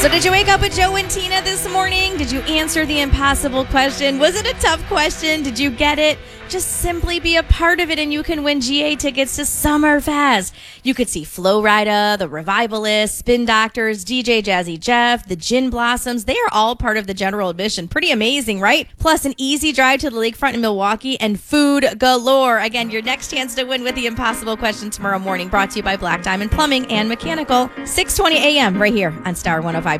So did you wake up with Joe and Tina this morning? Did you answer the impossible question? Was it a tough question? Did you get it? Just simply be a part of it and you can win GA tickets to Summerfest. You could see Flo Rida, the Revivalists, Spin Doctors, DJ Jazzy Jeff, the Gin Blossoms. They are all part of the general admission. Pretty amazing, right? Plus an easy drive to the lakefront in Milwaukee and food galore. Again, your next chance to win with the impossible question tomorrow morning, brought to you by Black Diamond Plumbing and Mechanical. 6:20 a.m. right here on Star 105.